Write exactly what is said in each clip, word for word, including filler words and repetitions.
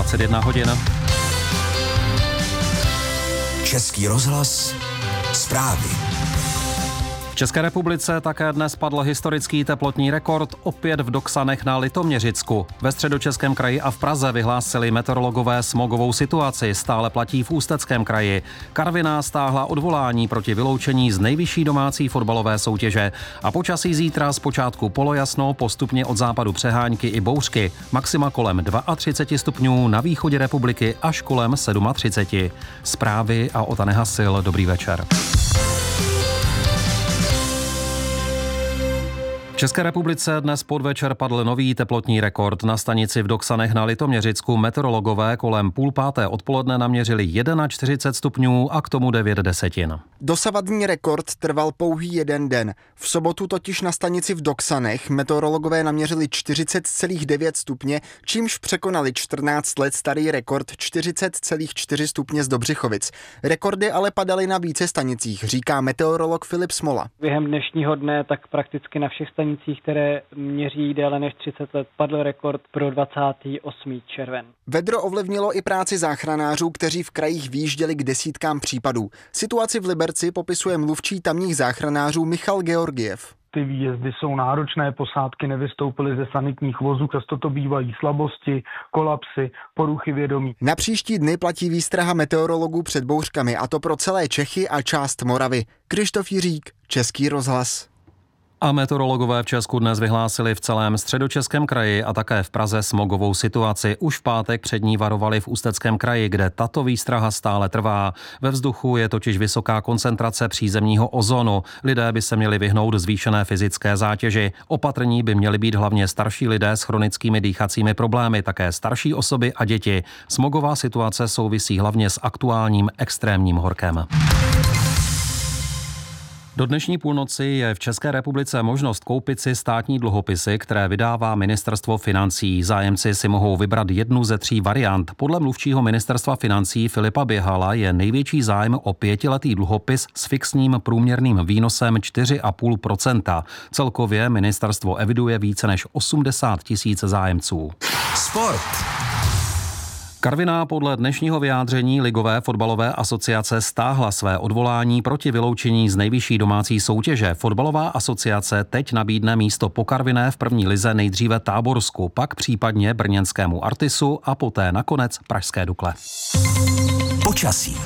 dvacet jedna hodin. Český rozhlas, zprávy. V České republice také dnes padl historický teplotní rekord, opět v Doksanech na Litoměřicku. Ve Středočeském kraji a v Praze vyhlásili meteorologové smogovou situaci, stále platí v Ústeckém kraji. Karviná stáhla odvolání proti vyloučení z nejvyšší domácí fotbalové soutěže. A počasí zítra zpočátku polojasno, postupně od západu přehánky i bouřky. Maxima kolem třicet dva stupňů, na východě republiky až kolem třicet sedm. Zprávy a Ota Nehasil, dobrý večer. V České republice dnes podvečer padl nový teplotní rekord. Na stanici v Doksanech na Litoměřicku meteorologové kolem půl páté odpoledne naměřili čtyřicet jedna stupňů a k tomu devět desetin. Dosavadní rekord trval pouhý jeden den. V sobotu totiž na stanici v Doksanech meteorologové naměřili čtyřicet celá devět stupně, čímž překonali čtrnáct let starý rekord čtyřicet celá čtyři stupně z Dobřichovic. Rekordy ale padaly na více stanicích, říká meteorolog Filip Smola. Během dnešního dne tak prakticky na všech stanicích, které měří déle než třicet let, padl rekord pro dvacátého osmého června. Vedro ovlivnilo i práci záchranářů, kteří v krajích výjížděli k desítkám případů. Situaci v Liberci popisuje mluvčí tamních záchranářů Michal Georgiev. Ty výjezdy jsou náročné, posádky nevystoupily ze sanitních vozů, často to bývají slabosti, kolapsy, poruchy vědomí. Na příští dny platí výstraha meteorologů před bouřkami, a to pro celé Čechy a část Moravy. Krištof Jiřík, Český rozhlas. A meteorologové v Česku dnes vyhlásili v celém Středočeském kraji a také v Praze smogovou situaci. Už v pátek před ní varovali v Ústeckém kraji, kde tato výstraha stále trvá. Ve vzduchu je totiž vysoká koncentrace přízemního ozonu. Lidé by se měli vyhnout zvýšené fyzické zátěži. Opatrní by měli být hlavně starší lidé s chronickými dýchacími problémy, také starší osoby a děti. Smogová situace souvisí hlavně s aktuálním extrémním horkem. Do dnešní půlnoci je v České republice možnost koupit si státní dluhopisy, které vydává Ministerstvo financí. Zájemci si mohou vybrat jednu ze tří variant. Podle mluvčího Ministerstva financí Filipa Běhala je největší zájem o pětiletý dluhopis s fixním průměrným výnosem čtyři celá pět procenta. Celkově ministerstvo eviduje více než osmdesát tisíc zájemců. Sport. Karviná podle dnešního vyjádření Ligové fotbalové asociace stáhla své odvolání proti vyloučení z nejvyšší domácí soutěže. Fotbalová asociace teď nabídne místo po Karviné v první lize nejdříve Táborsku, pak případně brněnskému Artisu a poté nakonec pražské Dukle. Počasí.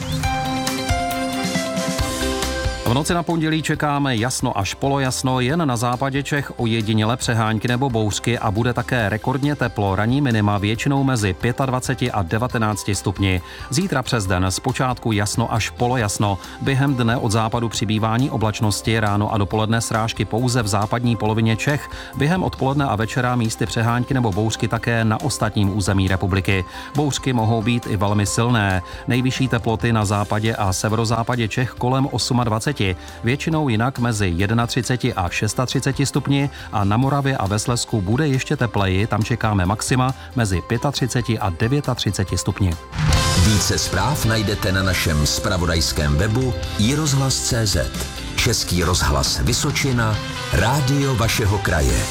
V noci na pondělí čekáme jasno až polojasno, jen na západě Čech ojediněle přehánky nebo bouřky a bude také rekordně teplo, ranní minima většinou mezi dvaceti pěti a devatenácti stupni. Zítra přes den zpočátku jasno až polojasno, během dne od západu přibývání oblačnosti, ráno a dopoledne srážky pouze v západní polovině Čech, během odpoledne a večera místy přehánky nebo bouřky také na ostatním území republiky. Bouřky mohou být i velmi silné, nejvyšší teploty na západě a severozápadě Čech kolem dvaceti osmi, většinou jinak mezi třiceti jedním a třiceti šesti stupni a na Moravě a ve Slezsku bude ještě tepleji, tam čekáme maxima mezi třiceti pěti a třiceti devíti stupni. Více zpráv najdete na našem zpravodajském webu i rozhlas tečka cé zet. Český rozhlas Vysočina, rádio vašeho kraje.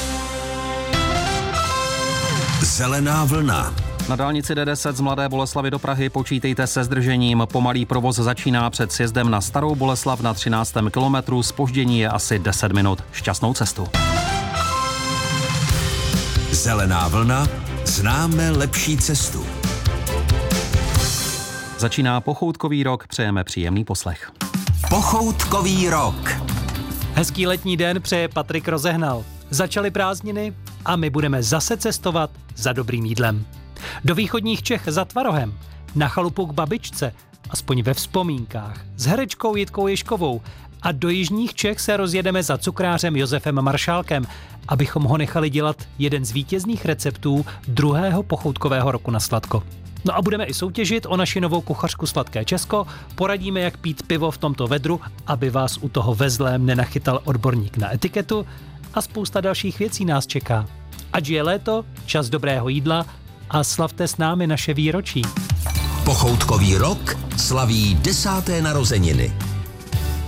Zelená vlna. Na dálnici D deset z Mladé Boleslavi do Prahy počítejte se zdržením. Pomalý provoz začíná před sjezdem na Starou Boleslav na třináctém kilometru. Zpoždění je asi deset minut. Šťastnou cestu. Zelená vlna. Známe lepší cestu. Začíná pochoutkový rok. Přejeme příjemný poslech. Pochoutkový rok. Hezký letní den přeje Patrik Rozehnal. Začaly prázdniny a my budeme zase cestovat za dobrým jídlem. Do východních Čech za Tvarohem, na chalupu k babičce, aspoň ve vzpomínkách, s herečkou Jitkou Ježkovou, a do jižních Čech se rozjedeme za cukrářem Josefem Maršálkem, abychom ho nechali dělat jeden z vítězných receptů druhého pochoutkového roku na sladko. No a budeme i soutěžit o naši novou kuchařku Sladké Česko, poradíme, jak pít pivo v tomto vedru, aby vás u toho ve zlém nenachytal odborník na etiketu, a spousta dalších věcí nás čeká. Ať je léto, čas dobrého jídla a slavte s námi naše výročí. Pochoutkový rok slaví desáté narozeniny.